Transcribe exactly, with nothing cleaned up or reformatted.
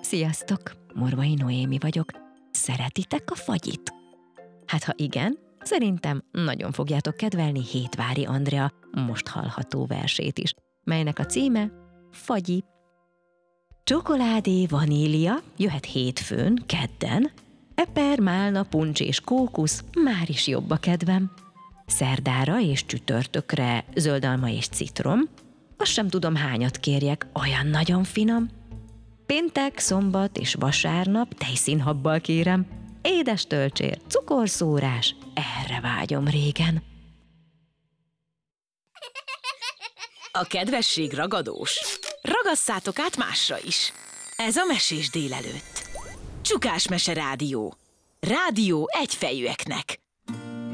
Sziasztok! Morvai Noémi vagyok. Szeretitek a fagyit? Hát ha igen, szerintem nagyon fogjátok kedvelni Hétvári Andrea most hallható versét is, melynek a címe Fagyi. Csokoládé, vanília jöhet hétfőn, kedden, eper, málna, puncs és kókusz már is jobb a kedvem. Szerdára és csütörtökre zöldalma és citrom, azt sem tudom hányat kérjek, olyan nagyon finom. Péntek, szombat és vasárnap tejszínhabbal kérem, édes tölcsér, cukorszórás, erre vágyom régen. A kedvesség ragadós. Ragasszátok át másra is. Ez a Mesés délelőtt. Csukás Mese Rádió. Rádió egyfejűeknek.